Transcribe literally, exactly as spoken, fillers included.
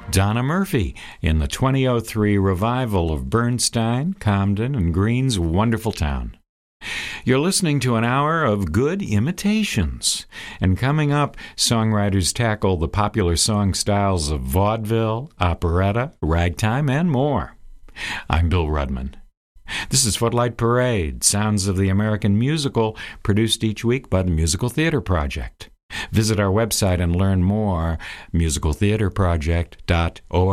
Donna Murphy in the twenty oh three revival of Bernstein, Comden, and Green's Wonderful Town. You're listening to an hour of good imitations. And coming up, songwriters tackle the popular song styles of vaudeville, operetta, ragtime, and more. I'm Bill Rudman. This is Footlight Parade, Sounds of the American Musical, produced each week by the Musical Theater Project. Visit our website and learn more, musical theater project dot org.